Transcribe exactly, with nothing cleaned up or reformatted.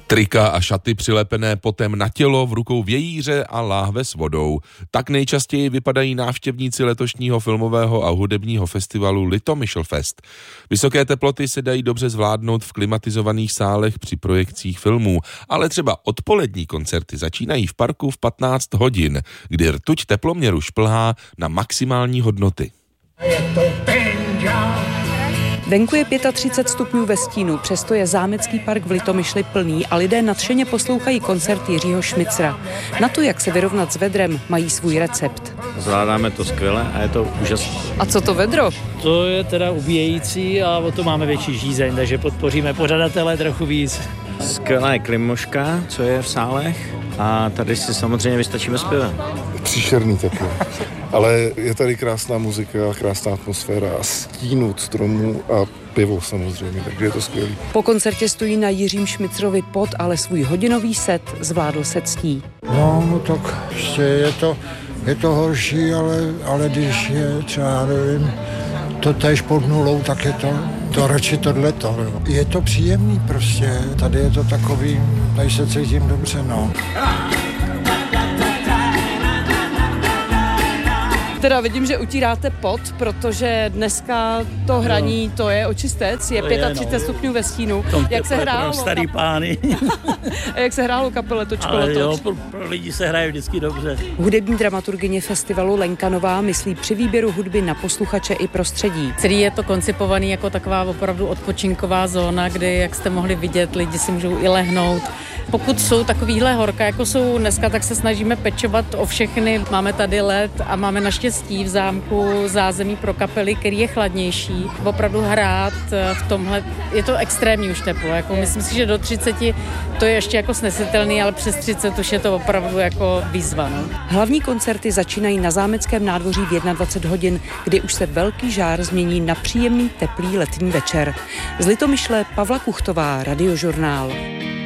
Trika a šaty přilepené potem na tělo, v rukou vějíře a láhve s vodou. Tak nejčastěji vypadají návštěvníci letošního filmového a hudebního festivalu Litomyšlfest. Vysoké teploty se dají dobře zvládnout v klimatizovaných sálech při projekcích filmů, ale třeba odpolední koncerty začínají v parku v patnáct hodin, kdy rtuť teploměru šplhá na maximální hodnoty. Je to penďa. Venku je třicet pět stupňů ve stínu, přesto je zámecký park v Litomyšli plný a lidé nadšeně poslouchají koncert Jiřího Šmicra. Na to, jak se vyrovnat s vedrem, mají svůj recept. Zvládáme to skvěle a je to úžasné. A co to vedro? To je teda ubíjející a o to máme větší žízeň, takže podpoříme pořadatele trochu víc. Skvělá je klimoška, co je v sálech, a tady si samozřejmě vystačíme zpěvem. Příšerný teplo, ale je tady krásná muzika, krásná atmosféra a stínu stromů a pivo samozřejmě, takže je to skvělý. Po koncertě stojí na Jiřím Šmicrovi pot, ale svůj hodinový set zvládl se ctí. No, no tak prostě je to, je to horší, ale, ale když je třeba, já nevím, to též pod nulou, tak je to, to radši tohleto. No. Je to příjemný prostě, tady je to takový, tady se cítím dobře, no. Teda vidím, že utíráte pot, protože dneska to hraní, to je očistec, je třicet pět stupňů ve stínu. Jak se hrálo? Starý pány. A jak se hrálo kapele Točko Ale Letoč? jo, pro, pro lidi se hraje vždycky dobře. Hudební dramaturgyně festivalu Lenka Nová myslí při výběru hudby na posluchače i prostředí. Celý je to koncipovaný jako taková opravdu odpočinková zóna, kde, jak jste mohli vidět, lidi si můžou i lehnout. Pokud jsou takovýhle horka, jako jsou dneska, tak se snažíme pečovat o všechny. Máme tady led a máme naštěstí v zámku zázemí pro kapely, který je chladnější. Opravdu hrát v tomhle, je to extrémní už teplo. Jako myslím si, že do třiceti to je ještě jako snesitelný, ale přes třicet už je to opravdu jako výzva. No. Hlavní koncerty začínají na Zámeckém nádvoří v dvacet jedna hodin, kdy už se velký žár změní na příjemný teplý letní večer. Z Litomyšle Pavla Kuchtová, Radiožurnál.